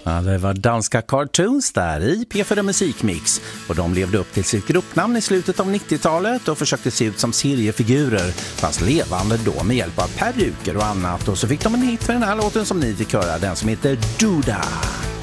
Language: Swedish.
Ja, det var danska Cartoons där i P4 Musikmix och de levde upp till sitt gruppnamn i slutet av 90-talet och försökte se ut som seriefigurer fast levande då med hjälp av peruker och annat, och så fick de en hit med den här låten som ni fick höra, den som heter Duda.